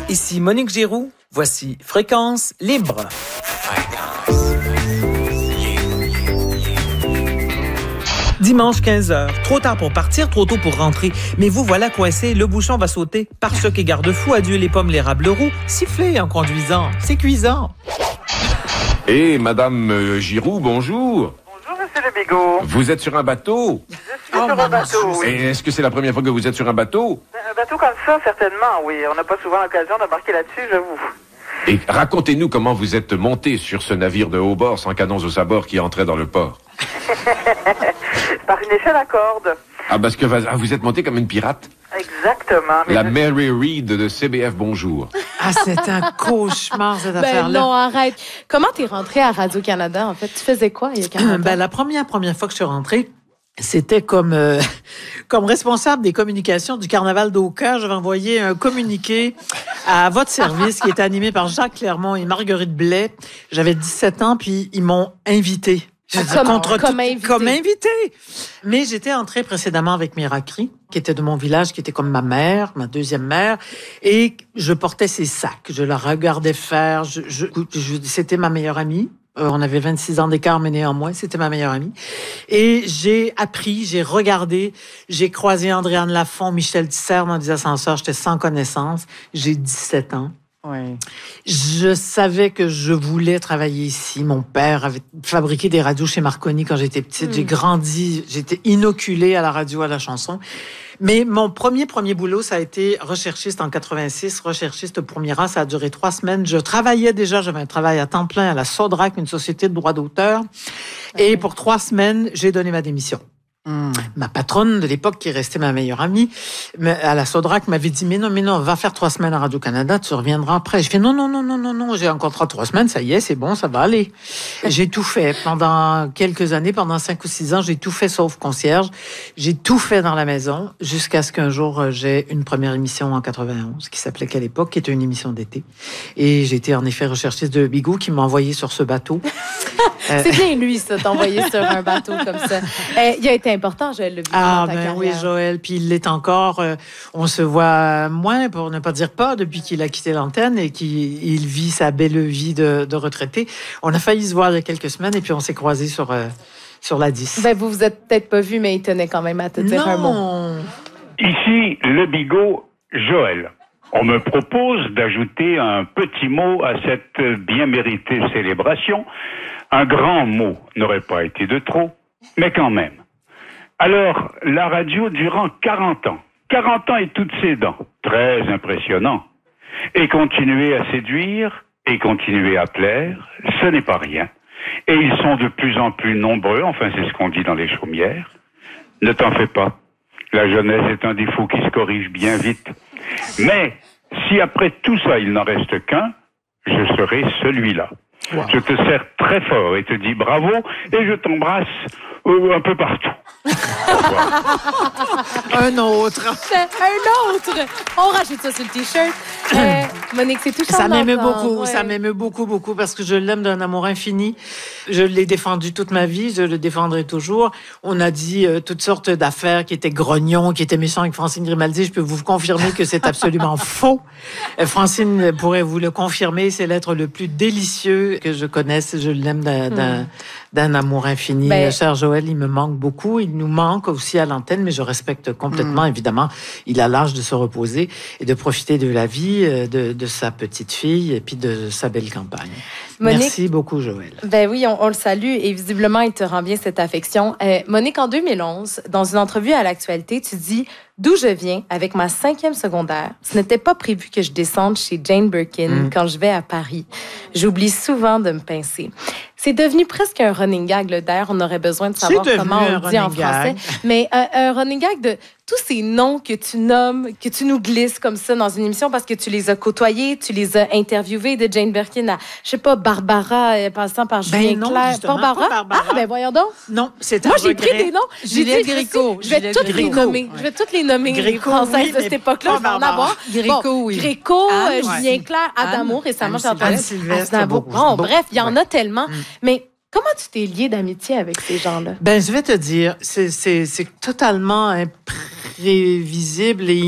Ici Monique Giroux, voici Fréquence Libre. Dimanche 15h, trop tard pour partir, trop tôt pour rentrer. Mais vous voilà coincé, le bouchon va sauter. Pare-choc et garde-fou, adieu les pommes, l'érable roux. Sifflez en conduisant, c'est cuisant. Et Madame Giroux, bonjour. Bonjour, Monsieur Le Bigot. Vous êtes sur un bateau? Je suis sur un bateau, oui. Et est-ce que c'est la première fois que vous êtes sur un bateau? Un bateau comme ça, certainement, oui. On n'a pas souvent l'occasion d'embarquer là-dessus, j'avoue. Et racontez-nous comment vous êtes monté sur ce navire de haut bord sans canons au sabord qui entrait dans le port. Par une échelle à cordes. Ah, parce que vous êtes monté comme une pirate? Exactement. La Mary Read de CBF Bonjour. Ah, c'est un cauchemar, cette affaire-là. Ben non, arrête. Comment t'es rentrée à Radio-Canada, en fait? Tu faisais quoi il y a 40 ans? Ben, la première fois que je suis rentrée, c'était comme responsable des communications du Carnaval d'Oka. J'avais envoyé un communiqué à votre service qui était animé par Jacques Clermont et Marguerite Blais. J'avais 17 ans, puis ils m'ont invité. Comme invité. Mais j'étais entrée précédemment avec Miracri, qui était de mon village, qui était comme ma mère, ma deuxième mère, et je portais ses sacs. Je la regardais faire. C'était ma meilleure amie. On avait 26 ans d'écart, mais néanmoins, c'était ma meilleure amie. Et j'ai appris, j'ai regardé, j'ai croisé Andréane Lafont, Michel Tisser dans des ascenseurs. J'étais sans connaissance. J'ai 17 ans. Oui. Je savais que je voulais travailler ici. Mon père avait fabriqué des radios chez Marconi quand j'étais petite. J'ai grandi, j'étais inoculée à la radio, à la chanson. Mais mon premier boulot, ça a été recherchiste en 86, recherchiste au premier rang. Ça a duré 3 semaines. Je travaillais déjà, j'avais un travail à temps plein à la Sodrac, une société de droit d'auteur. Et pour 3 semaines, j'ai donné ma démission. Ma patronne de l'époque, qui restait ma meilleure amie, à la Sodrac, m'avait dit, mais non, va faire 3 semaines à Radio-Canada, tu reviendras après. Je fais, non, j'ai un contrat de 3 semaines, ça y est, c'est bon, ça va aller. J'ai tout fait pendant quelques années, pendant 5 ou 6 ans, j'ai tout fait sauf concierge. J'ai tout fait dans la maison, jusqu'à ce qu'un jour, j'ai une première émission en 91, qui s'appelait qu'à l'époque, qui était une émission d'été. Et j'ai été en effet recherchiste de Bigot, qui m'a envoyé sur ce bateau. C'est bien lui, ça, t'envoyer sur un bateau comme ça. Il a été important, Joël Le Bigot, dans ta carrière. Oui, Joël, puis il l'est encore. On se voit moins, pour ne pas dire pas, depuis qu'il a quitté l'antenne et qu'il vit sa belle vie de retraité. On a failli se voir il y a quelques semaines et puis on s'est croisés sur la 10. Ben, vous êtes peut-être pas vus, mais il tenait quand même à te dire un mot. Ici, Le Bigot, Joël. On me propose d'ajouter un petit mot à cette bien méritée célébration. Un grand mot n'aurait pas été de trop, mais quand même. Alors, la radio durant 40 ans. 40 ans et toutes ses dents. Très impressionnant. Et continuer à séduire, et continuer à plaire, ce n'est pas rien. Et ils sont de plus en plus nombreux, enfin c'est ce qu'on dit dans les chaumières. Ne t'en fais pas. La jeunesse est un défaut qui se corrige bien vite. Mais, si après tout ça il n'en reste qu'un, je serai celui-là. Wow. Je te serre très fort et te dis bravo et je t'embrasse un peu partout. Un autre. On rajoute ça sur le T-shirt. Monique, c'est touchant. Ça m'émeut beaucoup, ça m'émeut beaucoup parce que je l'aime d'un amour infini. Je l'ai défendu toute ma vie, je le défendrai toujours. On a dit toutes sortes d'affaires qui étaient grognons, qui étaient méchants avec Francine Grimaldi. Je peux vous confirmer que c'est absolument faux. Francine pourrait vous le confirmer, c'est l'être le plus délicieux que je connaisse. Je l'aime d'un amour infini. Cher Joël, il me manque beaucoup. Il nous manque aussi à l'antenne, mais je respecte complètement, évidemment. Il a l'âge de se reposer et de profiter de la vie, de sa petite fille et puis de sa belle campagne. Monique, merci beaucoup, Joël. Ben oui, on le salue et visiblement, il te rend bien cette affection. Monique, en 2011, dans une entrevue à l'Actualité, tu dis « D'où je viens, avec ma 5e secondaire, ce n'était pas prévu que je descende chez Jane Birkin quand je vais à Paris. J'oublie souvent de me pincer. » C'est devenu presque un running gag, là. D'ailleurs, on aurait besoin de savoir comment on le dit en français. Mais un running gag de tous ces noms que tu nommes, que tu nous glisses comme ça dans une émission parce que tu les as côtoyés, tu les as interviewés, de Jane Birkin à, je sais pas, Barbara, passant par Julien Clerc. Pas Barbara. Ah, ben voyons donc. Non, c'est un Moi, j'ai pris des noms. Juliette Gréco. Je vais toutes les nommer. Je vais toutes les nommer. Gréco, françaises de cette époque-là, je vais en avoir. Gréco, oui. Gréco, Julien Clerc, Adamo, récemment, j'ai entendu. Bon, bref, il y en a tellement. Mais comment tu t'es lié d'amitié avec ces gens-là? Ben, je vais te dire, c'est totalement imprévisible et